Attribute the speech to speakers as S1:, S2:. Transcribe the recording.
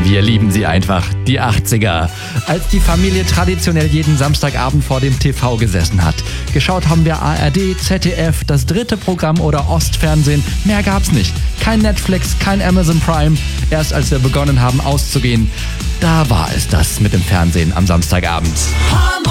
S1: Wir lieben sie einfach, die 80er. Als die Familie traditionell jeden Samstagabend vor dem TV gesessen hat. Geschaut haben wir ARD, ZDF, das dritte Programm oder Ostfernsehen. Mehr gab's nicht. Kein Netflix, kein Amazon Prime. Erst als wir begonnen haben auszugehen, da war es das mit dem Fernsehen am Samstagabend.